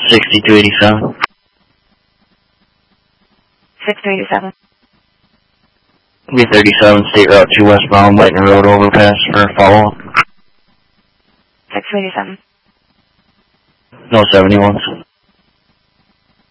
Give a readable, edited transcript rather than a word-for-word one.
6287. 6287. B37 State Route 2 westbound, Lightning Road overpass for follow-up. 6287. No 71s.